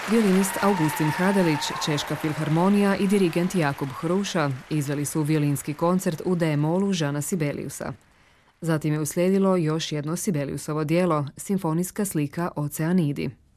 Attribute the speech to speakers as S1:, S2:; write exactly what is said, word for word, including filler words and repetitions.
S1: Violinist Augustin Hadelić, Češka filharmonija i dirigent Jakub Hruša izveli su violinski koncert u D-molu Žana Sibeliusa. Zatim je uslijedilo još jedno Sibeliusovo djelo, simfonijska slika Oceanidi.